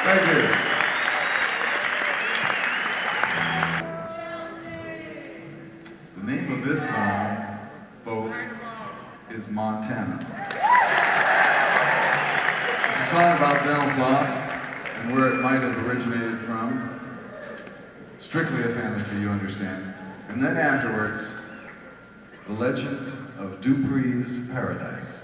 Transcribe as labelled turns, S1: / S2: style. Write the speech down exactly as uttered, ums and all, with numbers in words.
S1: Thank you. The name of this song, folks, is Montana. It's a song about dental floss and where it might have originated from. Strictly a fantasy, you understand. And then afterwards, the legend of Dupree's Paradise.